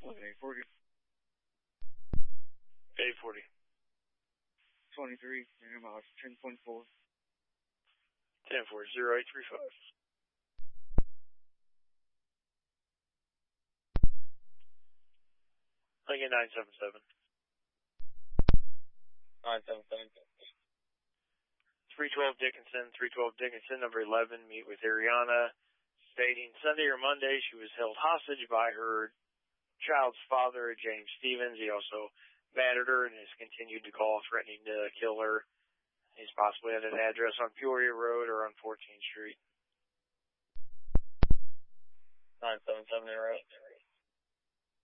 840. 840. 23, air miles 10.4. 10-4-0-835. Again, 977. 977. 312 Dickinson, number 11, meet with Ariana, stating Sunday or Monday she was held hostage by her child's father, James Stevens. He also battered her and has continued to call, threatening to kill her. He's possibly at an address on Peoria Road or on 14th Street. 977 in route.